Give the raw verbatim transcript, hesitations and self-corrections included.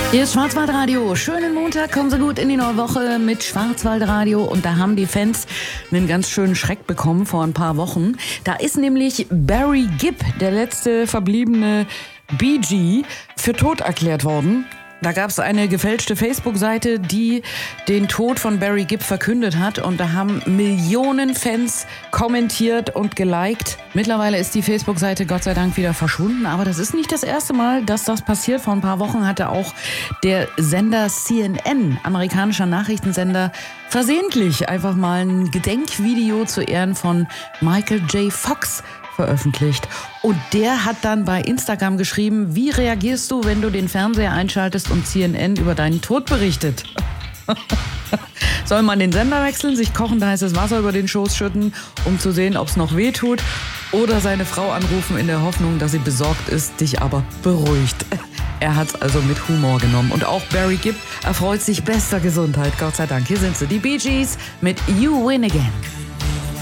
Hier ist Schwarzwaldradio. Schönen Montag, kommen Sie gut in die neue Woche mit Schwarzwaldradio. Und da haben die Fans einen ganz schönen Schreck bekommen vor ein paar Wochen. Da ist nämlich Barry Gibb, der letzte verbliebene Bee Gee, für tot erklärt worden. Da gab es eine gefälschte Facebook-Seite, die den Tod von Barry Gibb verkündet hat. Und da haben Millionen Fans kommentiert und geliked. Mittlerweile ist die Facebook-Seite Gott sei Dank wieder verschwunden. Aber das ist nicht das erste Mal, dass das passiert. Vor ein paar Wochen hatte auch der Sender C N N, amerikanischer Nachrichtensender, versehentlich einfach mal ein Gedenkvideo zu Ehren von Michael J. Fox veröffentlicht. Und der hat dann bei Instagram geschrieben: Wie reagierst du, wenn du den Fernseher einschaltest und C N N über deinen Tod berichtet? Soll man den Sender wechseln, sich kochend heißes Wasser über den Schoß schütten, um zu sehen, ob es noch weh tut? Oder seine Frau anrufen in der Hoffnung, dass sie besorgt ist, dich aber beruhigt? Er hat es also mit Humor genommen. Und auch Barry Gibb erfreut sich bester Gesundheit, Gott sei Dank. Hier sind sie, die Bee Gees mit You Win Again.